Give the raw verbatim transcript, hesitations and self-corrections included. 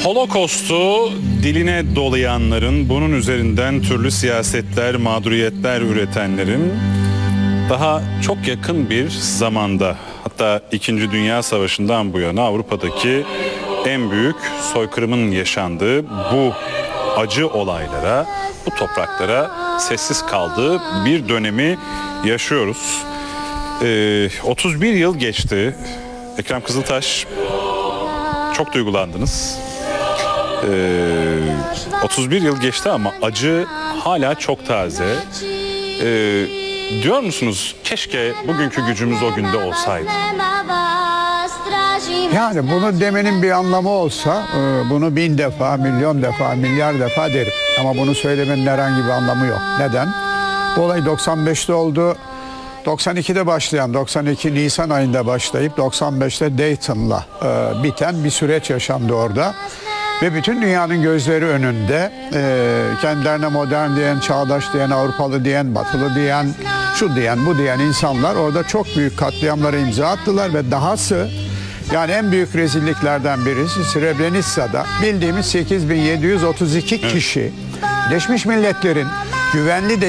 Holocaust'u diline dolayanların, bunun üzerinden türlü siyasetler, mağduriyetler üretenlerin daha çok yakın bir zamanda, hatta İkinci Dünya Savaşı'ndan bu yana Avrupa'daki en büyük soykırımın yaşandığı bu acı olaylara, bu topraklara sessiz kaldığı bir dönemi yaşıyoruz. Ee, otuz bir yıl geçti. Ekrem Kızıltaş, çok duygulandınız. Ee, otuz bir yıl geçti ama acı hala çok taze. Ee, diyor musunuz keşke bugünkü gücümüz o günde olsaydı? Yani bunu demenin bir anlamı olsa bunu bin defa, milyon defa, milyar defa derim. Ama bunu söylemenin herhangi bir anlamı yok. Neden? Bu olay doksan beşte oldu. doksan ikide başlayan, doksan iki Nisan ayında başlayıp doksan beşte Dayton'la e, biten bir süreç yaşandı orada. Ve bütün dünyanın gözleri önünde e, kendilerine modern diyen, çağdaş diyen, Avrupalı diyen, batılı diyen, şu diyen, bu diyen insanlar orada çok büyük katliamlara imza attılar ve dahası, yani en büyük rezilliklerden birisi Srebrenica'da bildiğimiz sekiz bin yedi yüz otuz iki kişi, Birleşmiş Milletler'in güvenli de